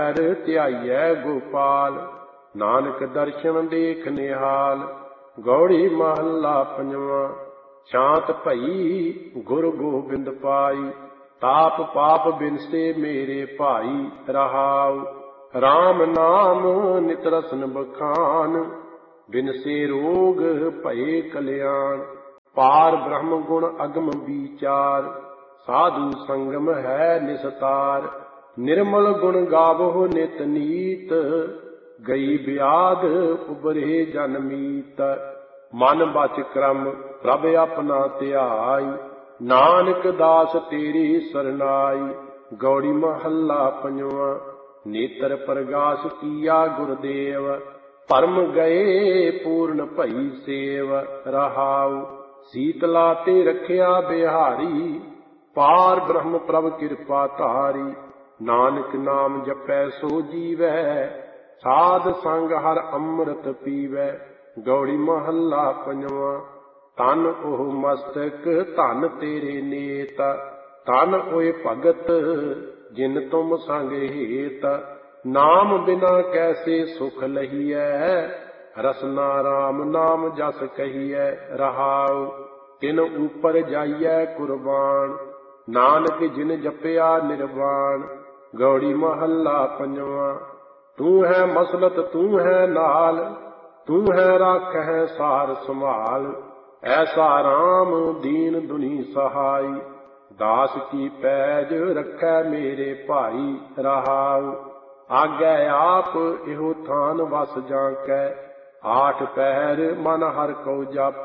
ਧਿਆਈਐ ਗੋਪਾਲ, ਨਾਨਕ ਦਰਸ਼ਨ ਦੇਖ ਨਿਹਾਲ। ਗੌੜੀ ਮਹੱਲਾ ਪੰਜਵਾਂ। ਸ਼ਾਂਤ ਭਈ ਗੁਰ ਗੋਬਿੰਦ ਪਾਈ, ਤਾਪ ਪਾਪ ਬਿਨਸੇ ਮੇਰੇ ਭਾਈ। ਰਹਾਉ ਰਾਮ ਨਾਮ ਨਿਤ ਰਸਨ ਬਖਾਨ, ਬਿਨਸੇ ਰੋਗ ਭਏ ਕਲਿਆਣ। ਪਾਰ ਬ੍ਰਹਮ ਗੁਣ ਅਗਮ ਵਿਚਾਰ, ਸਾਧੂ ਸੰਗਮ ਹੈ ਨਿਸਤਾਰ। ਨਿਰਮਲ ਗੁਣ ਗਾਵੋ ਨਿਤ ਨੀਤ, ਗਈ ਬਿਆਦ ਉਬਰੇ ਜਨ ਮੀਤ। ਮਨ ਬਚ ਕਰਮ ਪ੍ਰਭ ਆਪਣਾ ਧਿਆਈ, ਨਾਨਕ ਦਾਸ ਤੇਰੀ ਸਰਨਾਈ। ਗੌੜੀ ਮਹੱਲਾ ਪੰਜਵਾਂ। ਨੇਤਰ ਪ੍ਰਗਾਸ ਕੀਆ ਗੁਰਦੇਵ, ਭਰਮ ਗਏ ਪੂਰਨ ਭਈ ਸੇਵ। ਰਹਾਉ ਸੀਤਲਾ ਤੇ ਰਖਿਆ ਬਿਹਾਰੀ, ਪਾਰ ਬ੍ਰਹਮ ਪ੍ਰਭ ਕਿਰਪਾ ਧਾਰੀ। ਨਾਨਕ ਨਾਮ ਜਪੈ ਸੋ ਜੀਵੈ, ਸਾਧ ਸੰਗ ਹਰ ਅੰਮ੍ਰਿਤ ਪੀਵੈ। ਗੌੜੀ ਮਹੱਲਾ ਪੰਜਵਾਂ। ਤਨ ਉਹ ਮਸਤਕ ਧਨ ਤੇਰੇ ਨੇਤ, ਤਨ ਓਏ ਭਗਤ ਜਿਨ ਤੁਮ ਸੰਗ ਹੇਤ। ਨਾਮ ਬਿਨਾ ਕੈਸੇ ਸੁਖ ਲਹੀਐ, ਰਸਨਾ ਰਾਮ ਨਾਮ ਜਸ ਕਹੀਐ। ਰਹਾਉ ਤਿਨ ਉਪਰ ਜਾਈਐ ਕੁਰਬਾਨ, ਨਾਨਕ ਜਿਨ ਜਪਿਆ ਨਿਰਵਾਣ। ਗੌੜੀ ਮਹੱਲਾ ਪੰਜਵਾਂ। ਤੂੰ ਹੈ ਮਸਲਤ ਤੂੰ ਹੈ ਨਾਲ, ਤੂੰ ਹੈ ਰਾਖੈ ਸਾਰ ਸੰਭਾਲ। ਐਸਾ ਰਾਮ ਦੀਨ ਦੁਨੀ ਸਹਾਈ, ਦਾਸ ਕੀ ਪੈਜ ਰੱਖੈ ਮੇਰੇ ਭਾਈ। ਰਹਾਉ ਆਗੈ ਆਪ ਇਹੋ ਥਾਨ ਵਸ ਜਾਂ ਕੈ, ਆਠ ਪਹਿਰ ਮਨ ਹਰਿ ਕਉ ਜਪ।